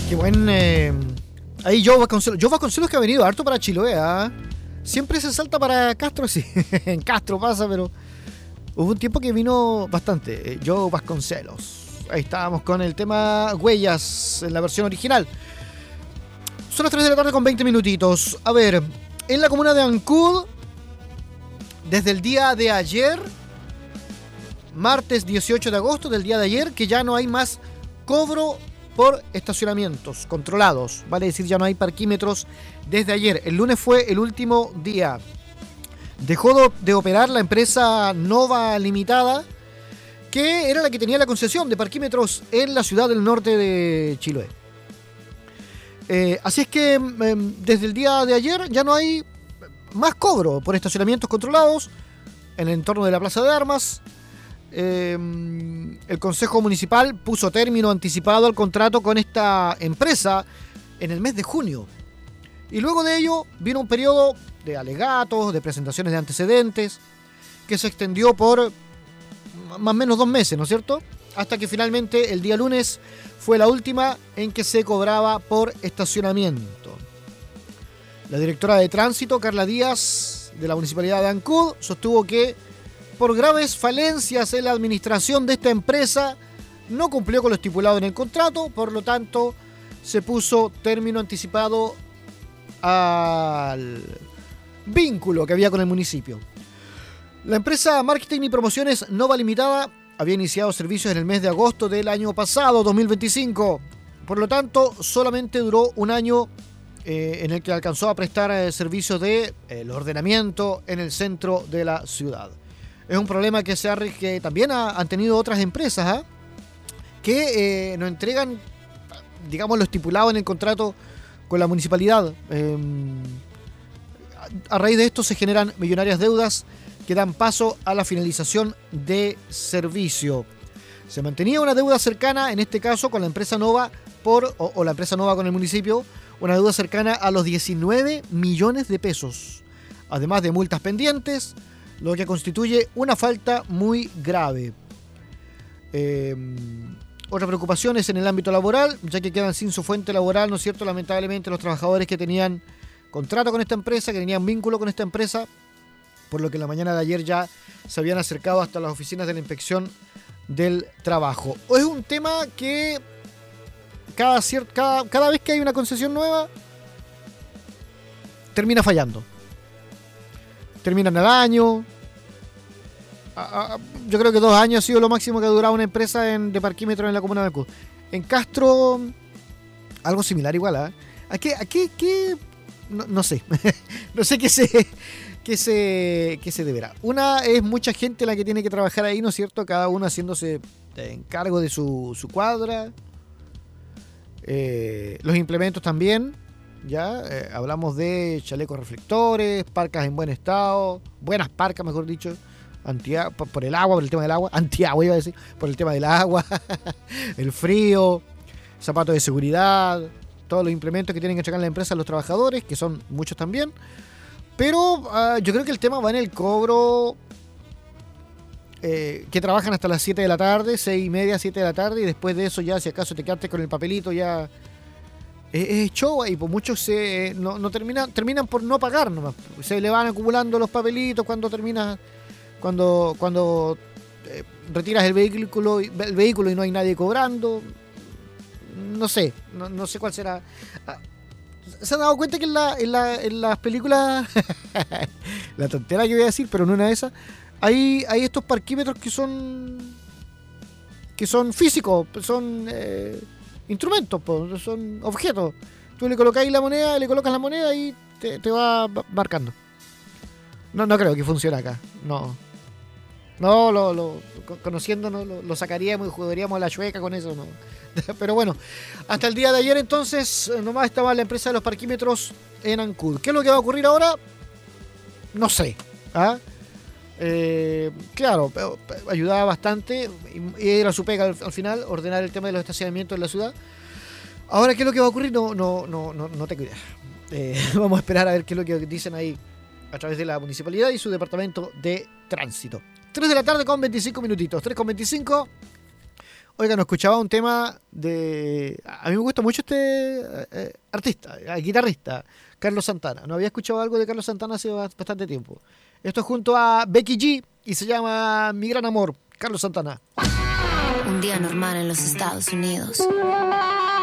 Qué buen... ahí Joe Vasconcelos que ha venido harto para Chiloé, ¿eh? Siempre se salta para Castro, sí. En Castro pasa, pero hubo un tiempo que vino bastante. Joe Vasconcelos. Ahí estábamos con el tema Huellas en la versión original. Son las 3 de la tarde con 20 minutitos. A ver, en la comuna de Ancud, desde el día de ayer, martes 18 de agosto del día de ayer, que ya no hay más cobro por estacionamientos controlados, vale decir, ya no hay parquímetros desde ayer. El lunes fue el último día. Dejó de operar la empresa Nova Limitada, que era la que tenía la concesión de parquímetros en la ciudad del norte de Chiloé. Así es que desde el día de ayer ya no hay más cobro por estacionamientos controlados en el entorno de la Plaza de Armas. El Consejo Municipal puso término anticipado al contrato con esta empresa en el mes de junio. Y luego de ello vino un periodo de alegatos, de presentaciones de antecedentes, que se extendió por más o menos 2 meses, ¿no es cierto? Hasta que finalmente el día lunes fue la última en que se cobraba por estacionamiento. La directora de tránsito, Carla Díaz, de la Municipalidad de Ancud, sostuvo que por graves falencias en la administración de esta empresa no cumplió con lo estipulado en el contrato, por lo tanto se puso término anticipado al vínculo que había con el municipio. La empresa Marketing y Promociones Nova Limitada había iniciado servicios en el mes de agosto del año pasado, 2025. Por lo tanto, solamente duró un año en el que alcanzó a prestar servicios de ordenamiento en el centro de la ciudad. Es un problema que también han tenido otras empresas, que no entregan, digamos, lo estipulado en el contrato con la municipalidad. A raíz de esto se generan millonarias deudas que dan paso a la finalización de servicio. Se mantenía una deuda cercana, en este caso con la empresa Nova, o la empresa Nova con el municipio, una deuda cercana a los 19 millones de pesos, además de multas pendientes, lo que constituye una falta muy grave. Otra preocupación es en el ámbito laboral, ya que quedan sin su fuente laboral, ¿no es cierto?, lamentablemente los trabajadores que tenían contrato con esta empresa, que tenían vínculo con esta empresa, por lo que en la mañana de ayer ya se habían acercado hasta las oficinas de la Inspección del Trabajo. Es un tema que cada vez que hay una concesión nueva termina fallando. Terminan al año. Yo creo que 2 años ha sido lo máximo que ha durado una empresa de parquímetros en la comuna de Ancud. En Castro, algo similar igual, ¿eh? ¿A qué? No sé. No sé qué se deberá. Una es mucha gente la que tiene que trabajar ahí, ¿no es cierto? Cada uno haciéndose encargo de su cuadra. Los implementos también. Ya hablamos de chalecos reflectores, parcas en buen estado, buenas parcas, mejor dicho, por el agua, por el tema del agua, antiagua iba a decir, por el tema del agua, el frío, zapatos de seguridad, todos los implementos que tienen que entregar la empresa a los trabajadores, que son muchos también. Pero yo creo que el tema va en el cobro, que trabajan hasta las 7 de la tarde, 6:30, 7 de la tarde, y después de eso ya, si acaso te quedaste con el papelito, ya es show, y pues muchos no terminan por no pagar nomás. Se le van acumulando los papelitos cuando retiras el vehículo y no hay nadie cobrando. No sé cuál será. ¿Se han dado cuenta que en las películas, la tontera que voy a decir, pero no una de esas, hay estos parquímetros que son físicos, son instrumentos, son objetos. Tú le colocas la moneda y te va marcando. No creo que funcione acá. No, conociéndonos lo sacaríamos y jugaríamos a la chueca con eso, no. Pero bueno, hasta el día de ayer entonces nomás estaba la empresa de los parquímetros en Ancud. ¿Qué es lo que va a ocurrir ahora? No sé. Claro, ayudaba bastante y era su pega al final, ordenar el tema de los estacionamientos en la ciudad. Ahora, ¿qué es lo que va a ocurrir? No tengo idea. Vamos a esperar a ver qué es lo que dicen ahí a través de la municipalidad y su departamento de tránsito. 3 de la tarde con 25 minutitos. 3 con 25. Oiga, no escuchaba un tema de... A mí me gusta mucho este artista, guitarrista, Carlos Santana. No había escuchado algo de Carlos Santana hace bastante tiempo. Esto es junto a Becky G y se llama Mi Gran Amor, Carlos Santana. Un día normal en los Estados Unidos.